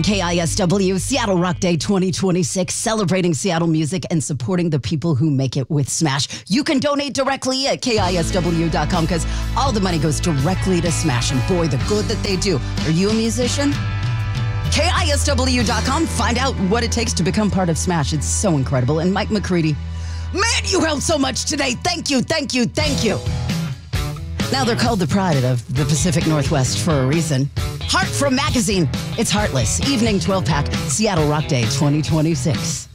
KISW Seattle Rock Day 2026, celebrating Seattle music and supporting the people who make it with Smash. You can donate directly at KISW.com because all the money goes directly to Smash. And boy, the good that they do. Are you a musician? KISW.com. Find out what it takes to become part of Smash. It's so incredible. And Mike McCready, man, you helped so much today. Thank you, thank you, thank you. Now they're called the pride of the Pacific Northwest for a reason. Heart from Magazine. It's Heartless. Evening 12-pack. Seattle Rock Day 2026.